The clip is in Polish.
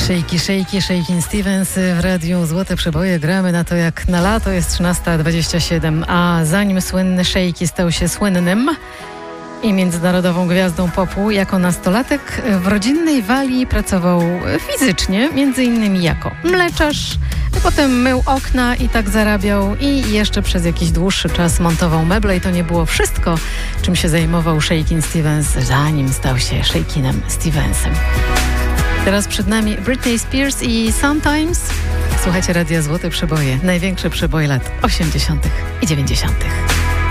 Shakin' Stevens w radiu Złote Przeboje. Gramy na to jak na lato, jest 13:27, a zanim słynny Shaky stał się słynnym i międzynarodową gwiazdą popu, jako nastolatek w rodzinnej Walii pracował fizycznie, między innymi jako mleczarz, a potem mył okna i tak zarabiał i jeszcze przez jakiś dłuższy czas montował meble i to nie było wszystko, czym się zajmował Shakin' Stevens, zanim stał się Shakinem Stevensem. Teraz przed nami Britney Spears i Sometimes. Słuchajcie Radia Złote Przeboje, największe przeboje lat 80. i 90.